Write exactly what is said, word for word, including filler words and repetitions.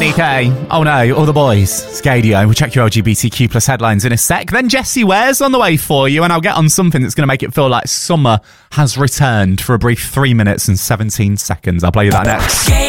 M N E K. Oh no, all the boys. Scadio. We'll check your L G B T Q plus headlines in a sec. Then Jessie Ware's on the way for you, and I'll get on something that's going to make it feel like summer has returned for a brief three minutes and seventeen seconds. I'll play you that next.